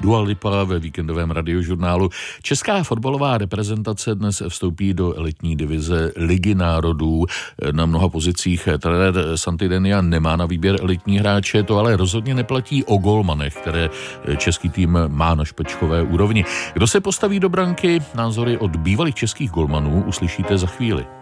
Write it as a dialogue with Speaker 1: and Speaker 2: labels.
Speaker 1: Dua Lipa ve víkendovém radiožurnálu. Česká fotbalová reprezentace dnes vstoupí do elitní divize Ligy národů. Na mnoha pozicích trenér Santidenia nemá na výběr elitní hráče, to ale rozhodně neplatí o golmanech, které český tým má na špičkové úrovni. Kdo se postaví do branky? Názory od bývalých českých golmanů uslyšíte za chvíli.